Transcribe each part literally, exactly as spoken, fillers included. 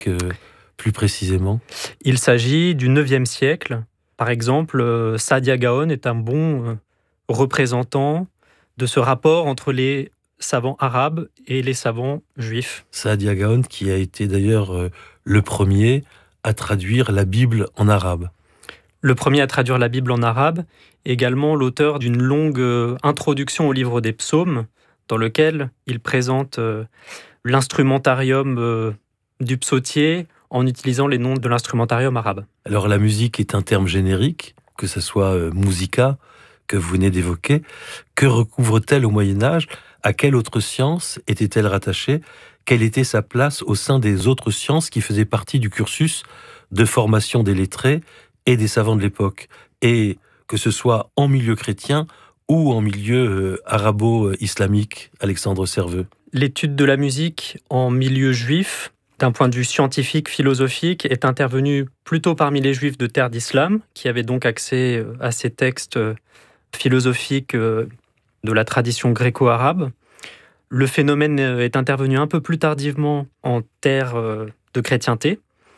euh, plus précisément? Il s'agit du neuvième siècle. Par exemple, euh, Saadia Gaon est un bon euh, représentant de ce rapport entre les savants arabes et les savants juifs. Saadia Gaon, qui a été d'ailleurs euh, le premier à traduire la Bible en arabe. Le premier à traduire la Bible en arabe, également l'auteur d'une longue euh, introduction au livre des psaumes, dans lequel il présente euh, l'instrumentarium euh, du psautier en utilisant les noms de l'instrumentarium arabe. Alors la musique est un terme générique, que ce soit euh, musica, que vous venez d'évoquer. Que recouvre-t-elle au Moyen-Âge? À quelle autre science était-elle rattachée? Quelle était sa place au sein des autres sciences qui faisaient partie du cursus de formation des lettrés et des savants de l'époque? Et que ce soit en milieu chrétien ou en milieu euh, arabo-islamique, Alexandre Serveux? L'étude de la musique en milieu juif, d'un point de vue scientifique, philosophique, est intervenue plutôt parmi les juifs de terre d'islam, qui avaient donc accès à ces textes philosophiques de la tradition gréco-arabe. Le phénomène est intervenu un peu plus tardivement en terre de chrétienté.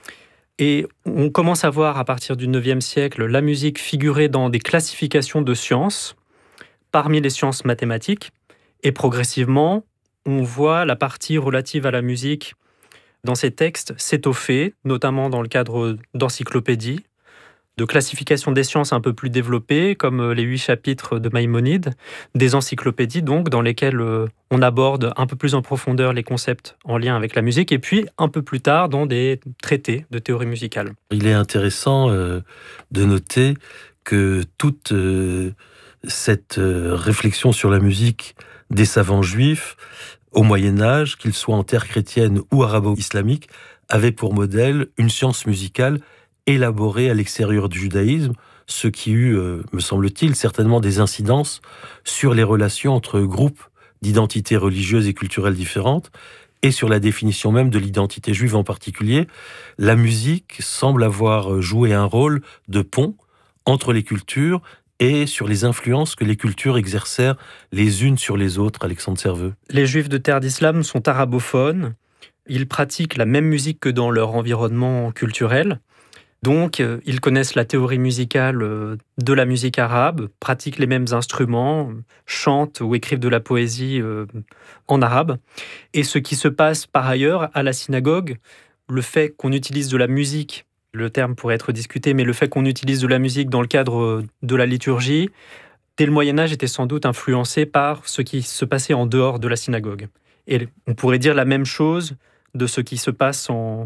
Et on commence à voir, à partir du neuvième siècle, la musique figurer dans des classifications de sciences, parmi les sciences mathématiques. Et progressivement, on voit la partie relative à la musique dans ces textes s'étoffer, notamment dans le cadre d'encyclopédies, de classification des sciences un peu plus développées, comme les huit chapitres de Maïmonide, des encyclopédies donc dans lesquelles on aborde un peu plus en profondeur les concepts en lien avec la musique, et puis un peu plus tard dans des traités de théorie musicale. Il est intéressant euh, de noter que toute euh, cette euh, réflexion sur la musique des savants juifs au Moyen-Âge, qu'ils soient en terre chrétienne ou arabo-islamique, avait pour modèle une science musicale élaborée à l'extérieur du judaïsme, ce qui eut, euh, me semble-t-il, certainement des incidences sur les relations entre groupes d'identités religieuses et culturelles différentes, et sur la définition même de l'identité juive en particulier. La musique semble avoir joué un rôle de pont entre les cultures et sur les influences que les cultures exercèrent les unes sur les autres, Alexandre Serveux. Les Juifs de terre d'islam sont arabophones. Ils pratiquent la même musique que dans leur environnement culturel. Donc, ils connaissent la théorie musicale de la musique arabe, pratiquent les mêmes instruments, chantent ou écrivent de la poésie en arabe. Et ce qui se passe par ailleurs à la synagogue, le fait qu'on utilise de la musique, le terme pourrait être discuté, mais le fait qu'on utilise de la musique dans le cadre de la liturgie, dès le Moyen-Âge, était sans doute influencé par ce qui se passait en dehors de la synagogue. Et on pourrait dire la même chose de ce qui se passe en,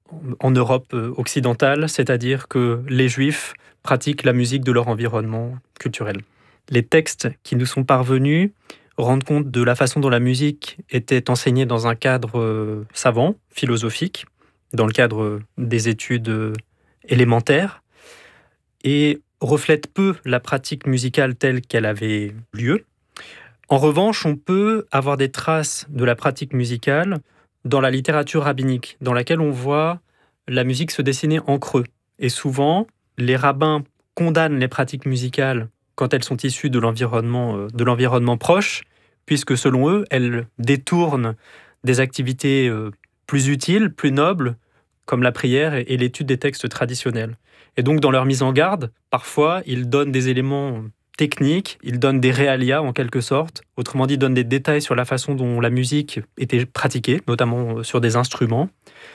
en Europe occidentale, c'est-à-dire que les Juifs pratiquent la musique de leur environnement culturel. Les textes qui nous sont parvenus rendent compte de la façon dont la musique était enseignée dans un cadre savant, philosophique, dans le cadre des études élémentaires, et reflète peu la pratique musicale telle qu'elle avait lieu. En revanche, on peut avoir des traces de la pratique musicale dans la littérature rabbinique, dans laquelle on voit la musique se dessiner en creux. Et souvent, les rabbins condamnent les pratiques musicales quand elles sont issues de l'environnement, de l'environnement proche, puisque selon eux, elles détournent des activités plus utiles, plus nobles, comme la prière et l'étude des textes traditionnels. Et donc, dans leur mise en garde, parfois, ils donnent des éléments techniques, ils donnent des réalia en quelque sorte. Autrement dit, ils donnent des détails sur la façon dont la musique était pratiquée, notamment sur des instruments.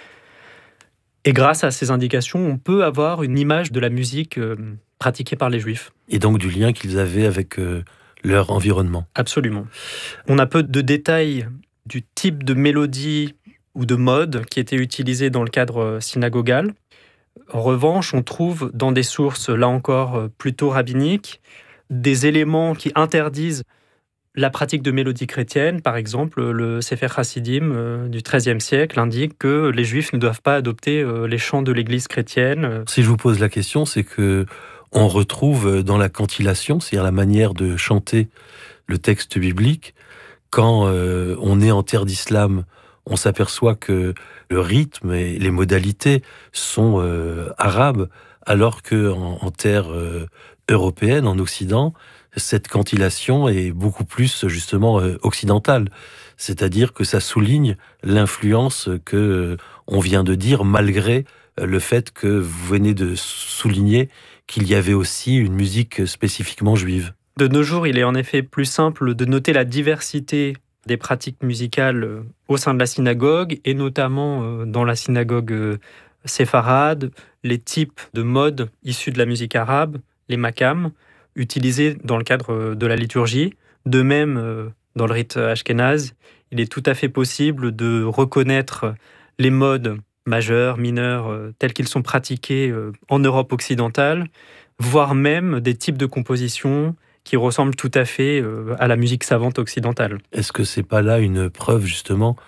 Et grâce à ces indications, on peut avoir une image de la musique euh, pratiquée par les Juifs. Et donc du lien qu'ils avaient avec euh, leur environnement. Absolument. On a peu de détails du type de mélodie ou de mode qui était utilisé dans le cadre synagogal. En revanche, on trouve dans des sources, là encore, plutôt rabbiniques, des éléments qui interdisent la pratique de mélodies chrétiennes. Par exemple, le Sefer Chassidim du XIIIe siècle indique que les Juifs ne doivent pas adopter les chants de l'Église chrétienne. Si je vous pose la question, c'est que on retrouve dans la cantillation, c'est-à-dire la manière de chanter le texte biblique, quand euh, on est en terre d'islam, on s'aperçoit que le rythme et les modalités sont euh, arabes, alors qu'en en terre euh, européenne, en Occident, cette cantillation est beaucoup plus justement euh, occidentale. C'est-à-dire que ça souligne l'influence que euh, on vient de dire, malgré euh, le fait que vous venez de souligner qu'il y avait aussi une musique spécifiquement juive. De nos jours, il est en effet plus simple de noter la diversité des pratiques musicales au sein de la synagogue, et notamment dans la synagogue séfarade, les types de modes issus de la musique arabe, les makam, utilisés dans le cadre de la liturgie. De même, dans le rite ashkénaze, il est tout à fait possible de reconnaître les modes majeurs, mineurs, tels qu'ils sont pratiqués en Europe occidentale, voire même des types de compositions qui ressemble tout à fait à la musique savante occidentale. Est-ce que c'est pas là une preuve justement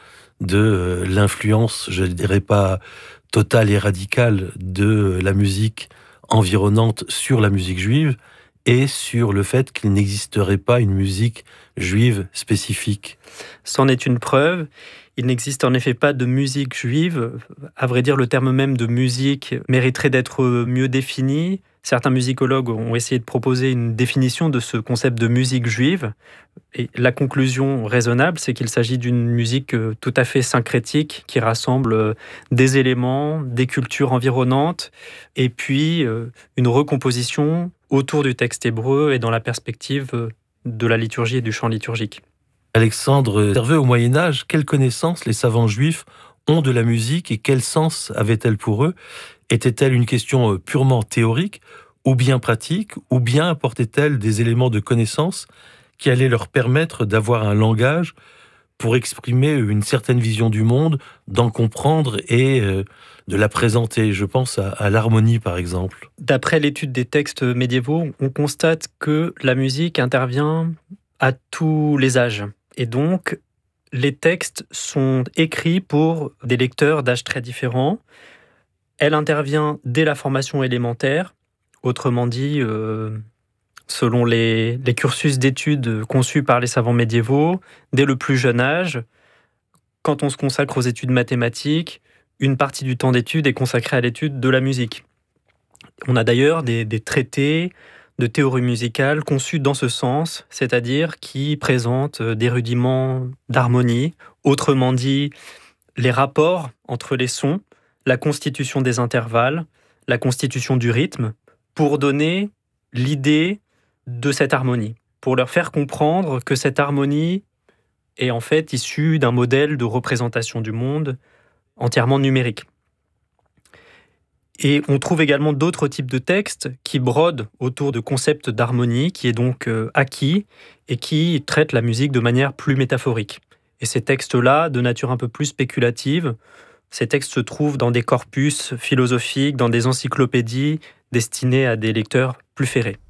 de l'influence, je ne dirais pas totale et radicale, de la musique environnante sur la musique juive et sur le fait qu'il n'existerait pas une musique juive spécifique? C'en est une preuve. Il n'existe en effet pas de musique juive. À vrai dire, le terme même de musique mériterait d'être mieux défini. Certains musicologues ont essayé de proposer une définition de ce concept de musique juive. Et la conclusion raisonnable, c'est qu'il s'agit d'une musique tout à fait syncrétique qui rassemble des éléments, des cultures environnantes, et puis une recomposition autour du texte hébreu et dans la perspective de la liturgie et du chant liturgique. Alexandre, observé au Moyen-Âge, quelles connaissances les savants juifs ont de la musique et quel sens avait-elle pour eux? Était-elle une question purement théorique ou bien pratique, ou bien apportait-elle des éléments de connaissance qui allaient leur permettre d'avoir un langage pour exprimer une certaine vision du monde, d'en comprendre et euh, de la présenter? Je pense à, à l'harmonie, par exemple. D'après l'étude des textes médiévaux, on constate que la musique intervient à tous les âges. Et donc, les textes sont écrits pour des lecteurs d'âges très différents. Elle intervient dès la formation élémentaire, autrement dit, euh, selon les, les cursus d'études conçus par les savants médiévaux, dès le plus jeune âge. Quand on se consacre aux études mathématiques, une partie du temps d'études est consacrée à l'étude de la musique. On a d'ailleurs des, des traités de théorie musicale conçus dans ce sens, c'est-à-dire qui présentent des rudiments d'harmonie, autrement dit, les rapports entre les sons, la constitution des intervalles, la constitution du rythme, pour donner l'idée de cette harmonie, pour leur faire comprendre que cette harmonie est en fait issue d'un modèle de représentation du monde entièrement numérique. Et on trouve également d'autres types de textes qui brodent autour de concepts d'harmonie, qui est donc acquis, et qui traitent la musique de manière plus métaphorique. Et ces textes-là, de nature un peu plus spéculative, ces textes se trouvent dans des corpus philosophiques, dans des encyclopédies destinées à des lecteurs plus ferrés.